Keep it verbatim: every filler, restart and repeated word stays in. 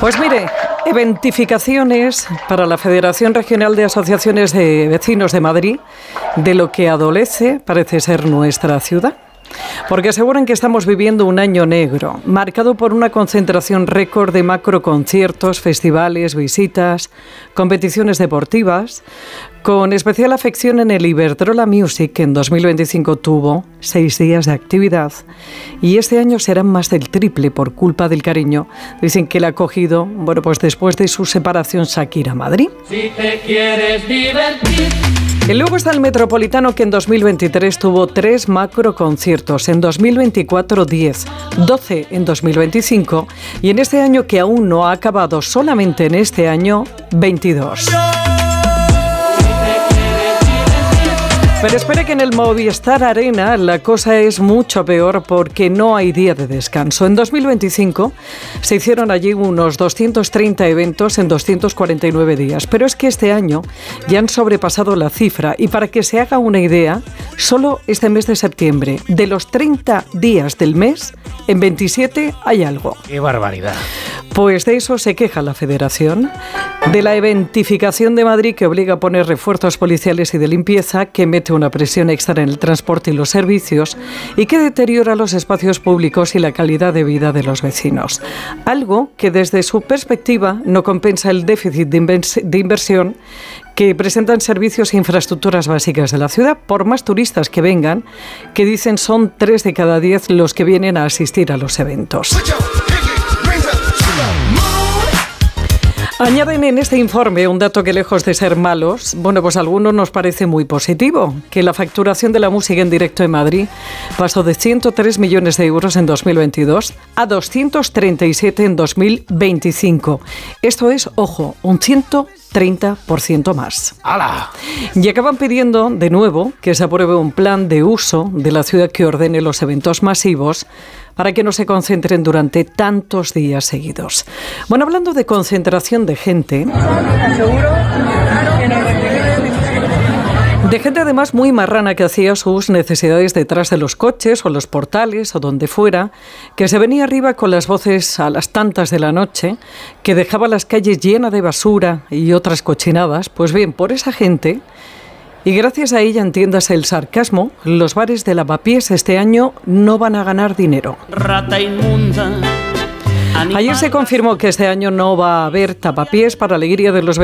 Pues mire, eventificaciones para la Federación Regional de Asociaciones de Vecinos de Madrid, de lo que adolece, parece ser, nuestra ciudad. Porque aseguran que estamos viviendo un año negro, marcado por una concentración récord de macroconciertos, festivales, visitas, competiciones deportivas, con especial afección en el Iberdrola Music, que en dos mil veinticinco tuvo seis días de actividad, y este año serán más del triple por culpa del cariño, dicen, que le ha cogido, bueno, pues después de su separación Shakira Madrid. Si te quieres divertir. Y luego está el Metropolitano, que en dos mil veintitrés tuvo tres macroconciertos, en dos mil veinticuatro diez, doce en dos mil veinticinco y en este año, que aún no ha acabado, solamente en este año, veintidós. Pero espere, que en el Movistar Arena la cosa es mucho peor, porque no hay día de descanso. En dos mil veinticinco se hicieron allí unos doscientos treinta eventos en doscientos cuarenta y nueve días, pero es que este año ya han sobrepasado la cifra, y para que se haga una idea, solo este mes de septiembre, de los treinta días del mes, en veintisiete hay algo. ¡Qué barbaridad! Pues de eso se queja la Federación, de la eventificación de Madrid, que obliga a poner refuerzos policiales y de limpieza, que mete una presión extra en el transporte y los servicios, y que deteriora los espacios públicos y la calidad de vida de los vecinos. Algo que desde su perspectiva no compensa el déficit de, invers- de inversión que presentan servicios e infraestructuras básicas de la ciudad, por más turistas que vengan, que dicen son tres de cada diez los que vienen a asistir a los eventos. Añaden en este informe un dato que, lejos de ser malos, bueno, pues a algunos nos parece muy positivo, que la facturación de la música en directo en Madrid pasó de ciento tres millones de euros en dos mil veintidós a doscientos treinta y siete en dos mil veinticinco. Esto es, ojo, un ciento treinta por ciento más. ¡Hala! Y acaban pidiendo, de nuevo, que se apruebe un plan de uso de la ciudad que ordene los eventos masivos, para que no se concentren durante tantos días seguidos. Bueno, hablando de concentración de gente, de gente además muy marrana, que hacía sus necesidades detrás de los coches o los portales o donde fuera, que se venía arriba con las voces a las tantas de la noche, que dejaba las calles llenas de basura y otras cochinadas. Pues bien, por esa gente, y gracias a ella, entiéndase el sarcasmo, los bares de Lavapiés este año no van a ganar dinero. Rata inmunda. Ayer se confirmó que este año no va a haber tapapiés, para alegría de los